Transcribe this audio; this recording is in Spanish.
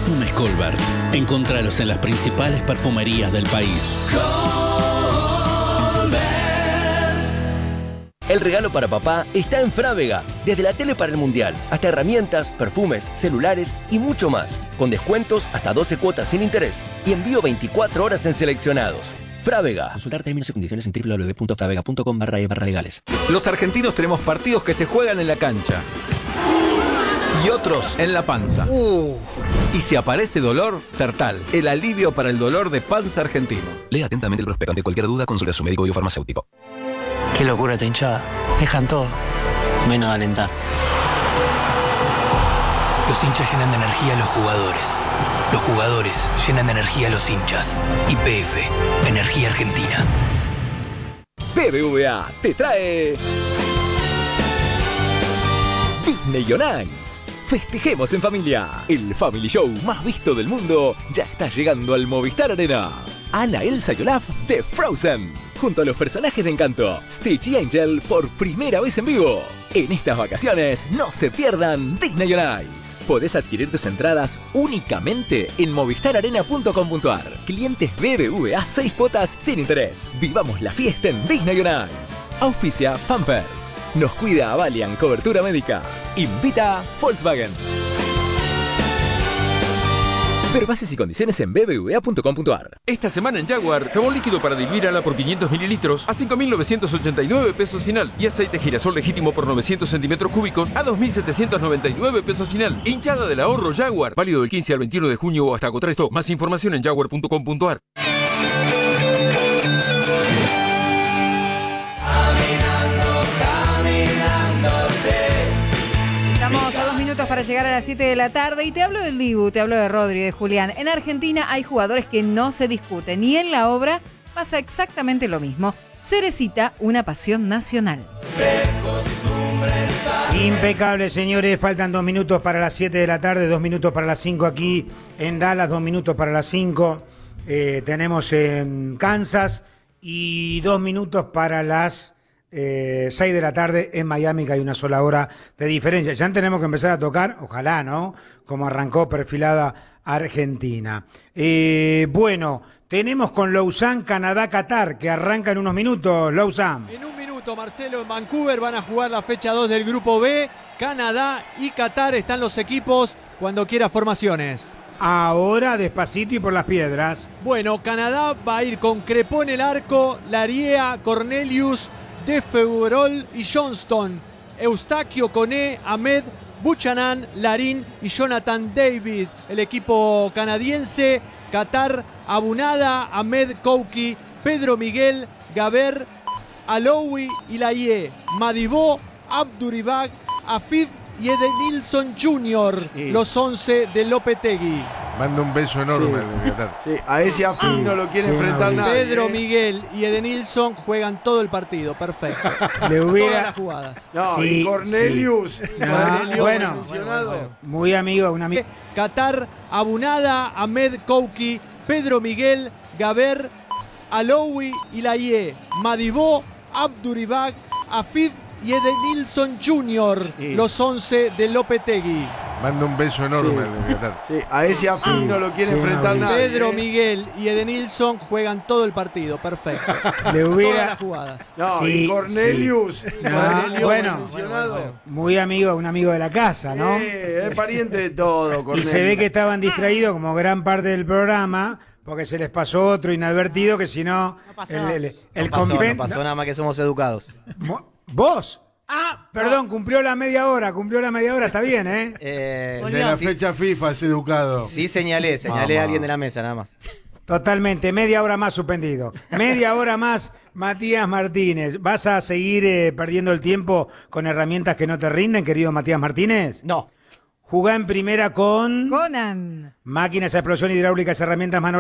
Perfumes Colbert. Encontralos en las principales perfumerías del país. El regalo para papá está en Frávega. Desde la tele para el mundial, hasta herramientas, perfumes, celulares y mucho más. Con descuentos hasta 12 cuotas sin interés y envío 24 horas en seleccionados. Frávega. Consultar términos y condiciones en www.fravega.com/legales. Los argentinos tenemos partidos que se juegan en la cancha y otros en la panza. Y si aparece dolor, Sertal, el alivio para el dolor de panza argentino. Lea atentamente el prospecto. Ante cualquier duda, consulte a su médico o farmacéutico. Qué locura esta hinchada. Dejan todo, menos alentar. Los hinchas llenan de energía a los jugadores. Los jugadores llenan de energía a los hinchas. YPF, Energía Argentina. BBVA te trae Disney on Ice. Festejemos en familia. El Family Show más visto del mundo ya está llegando al Movistar Arena. Anna, Elsa y Olaf de Frozen, junto a los personajes de Encanto, Stitch y Angel por primera vez en vivo. En estas vacaciones no se pierdan Disney on Ice. Podés adquirir tus entradas únicamente en movistararena.com.ar. Clientes BBVA 6 cuotas sin interés. Vivamos la fiesta en Disney on Ice. Auspicia Pampers. Nos cuida Avalian Cobertura Médica. Invita Volkswagen. Ver bases y condiciones en bbva.com.ar. Esta semana en Jaguar, jabón líquido para diluir ala por 500 mililitros a 5.989 pesos final. Y aceite girasol legítimo por 900 centímetros cúbicos a 2.799 pesos final. Hinchada del ahorro Jaguar. Válido del 15 al 21 de junio o hasta agotar stock. Más información en jaguar.com.ar. Estamos a 2 minutos para llegar a las 7 de la tarde y te hablo del Dibu, te hablo de Rodri, de Julián. En Argentina hay jugadores que no se discuten y en la obra pasa exactamente lo mismo. Cerecita, una pasión nacional. Impecable, señores. Faltan 2 minutos para las 7 de la tarde, 2 minutos para las 5 aquí en Dallas, 2 minutos para las 5 tenemos en Kansas y 2 minutos para las 6 de la tarde en Miami, que hay una sola hora de diferencia. Ya tenemos que empezar a tocar, ojalá, ¿no? Como arrancó perfilada Argentina. Bueno, tenemos con Lausanne, Canadá, Qatar, que arranca en unos minutos. Lausanne. En un minuto, Marcelo, en Vancouver van a jugar la fecha 2 del Grupo B. Canadá y Qatar están los equipos cuando quiera formaciones. Ahora despacito y por las piedras. Bueno, Canadá va a ir con Crepó en el arco, Laria, Cornelius, De Feuerol y Johnston, Eustaquio, Koné, Ahmed, Buchanan, Larín y Jonathan David. El equipo canadiense, Qatar, Abunada, Ahmed Kouki, Pedro Miguel, Gaber, Aloui y Laie, Madibó, Abduribak, Afif y Edenilson Jr., los 11 de Lopetegui. Manda un beso enorme al Qatar. Sí, a ese afín no lo quiere enfrentar nadie. Pedro Miguel y Edenilson juegan todo el partido, perfecto. Le hubiera... Todas las jugadas. No, sí, y Cornelius. Sí. Cornelius bueno, muy amigo, un amigo. Qatar, Abunada, Ahmed Kouki, Pedro Miguel, Gaber, Aloui y Laie, Madibó, Abduribak, Afif y Edenilson Jr., los 11 de Lopetegui. Manda un beso enorme al Qatar. Sí, a ese afín no lo quiere enfrentar nadie. Pedro Miguel y Edenilson juegan todo el partido, perfecto. Le hubiera... Todas las jugadas. No, y Cornelius. Cornelius bueno, muy amigo, un amigo de la casa, ¿no? Sí, es pariente de todo, Cornelius. Y se ve que estaban distraídos como gran parte del programa, porque se les pasó otro inadvertido que si no... No pasó, no pasó nada más que somos educados. ¿Vos? Ah, perdón, cumplió la media hora, está bien, ¿eh? De la fecha FIFA es educado. Sí, señalé a alguien de la mesa, nada más. Totalmente, media hora más suspendido. Media hora más, Matías Martínez. ¿Vas a seguir perdiendo el tiempo con herramientas que no te rinden, querido Matías Martínez? No. Jugá en primera con... Conan. Máquinas a explosión hidráulicas, herramientas manuales.